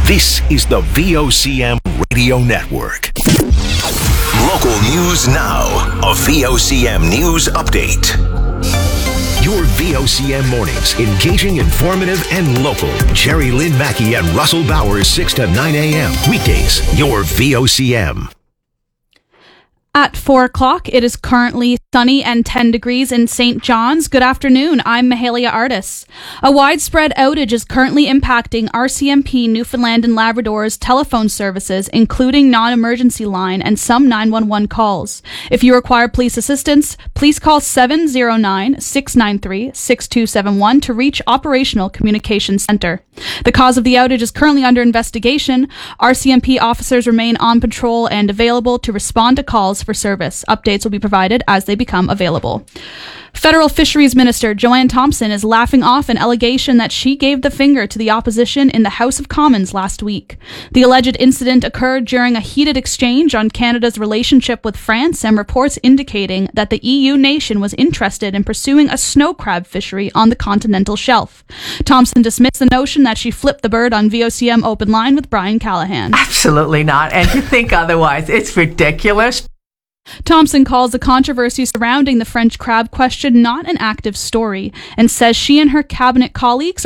This is the VOCM Radio Network. Local news now. A VOCM news update. Your VOCM mornings, engaging, informative, and local. Jerry Lynn Mackey and Russell Bowers, 6 to 9 a.m. Weekdays, your VOCM. At 4 o'clock, it is currently sunny and 10 degrees in St. John's. Good afternoon. I'm Mahalia Artis. A widespread outage is currently impacting RCMP Newfoundland and Labrador's telephone services, including non-emergency line and some 911 calls. If you require police assistance, please call 709-693-6271 to reach Operational Communications Center. The cause of the outage is currently under investigation. RCMP officers remain on patrol and available to respond to calls for service. Updates will be provided as they become available. Federal Fisheries Minister Joanne Thompson is laughing off an allegation that she gave the finger to the opposition in the House of Commons last week. The alleged incident occurred during a heated exchange on Canada's relationship with France and reports indicating that the EU nation was interested in pursuing a snow crab fishery on the continental shelf. Thompson dismissed the notion that she flipped the bird on VOCM Open Line with Brian Callahan. Absolutely not. And to think otherwise, it's ridiculous. Thompson calls the controversy surrounding the French crab question not an active story and says she and her cabinet colleagues